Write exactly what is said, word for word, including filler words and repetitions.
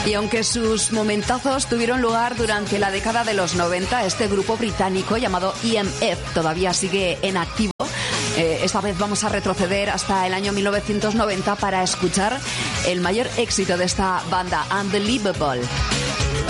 Y aunque sus momentazos tuvieron lugar durante la década de los noventa, este grupo británico llamado E M F todavía sigue en activo. Eh, esta vez vamos a retroceder hasta el año mil novecientos noventa para escuchar el mayor éxito de esta banda, Unbelievable.